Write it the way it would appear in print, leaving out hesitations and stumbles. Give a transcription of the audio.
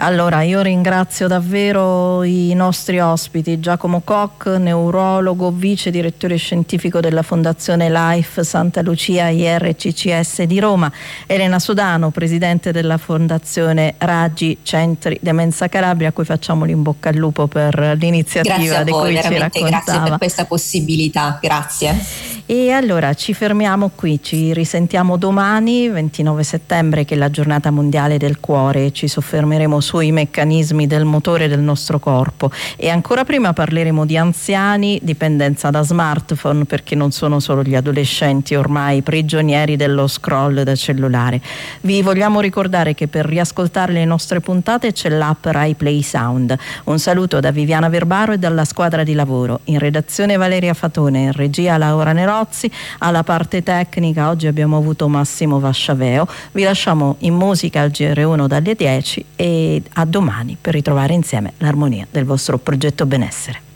Allora, io ringrazio davvero i nostri ospiti: Giacomo Koch, neurologo, vice direttore scientifico della Fondazione Life Santa Lucia IRCCS di Roma; Elena Sodano, presidente della Fondazione Raggi Centri Demenza Calabria, a cui facciamo l'in bocca al lupo per l'iniziativa di cui ci raccontava. Grazie per questa possibilità, grazie. E allora ci fermiamo qui, ci risentiamo domani 29 settembre, che è la giornata mondiale del cuore. Ci soffermeremo sui meccanismi del motore del nostro corpo, e ancora prima parleremo di anziani, dipendenza da smartphone, perché non sono solo gli adolescenti ormai prigionieri dello scroll da cellulare. Vi vogliamo ricordare che per riascoltare le nostre puntate c'è l'app Rai Play Sound. Un saluto da Viviana Verbaro e dalla squadra di lavoro. In redazione Valeria Fatone, in regia Laura Nerozzi, alla parte tecnica oggi abbiamo avuto Massimo Vasciaveo. Vi lasciamo in musica al GR1 dalle 10 e a domani per ritrovare insieme l'armonia del vostro progetto benessere.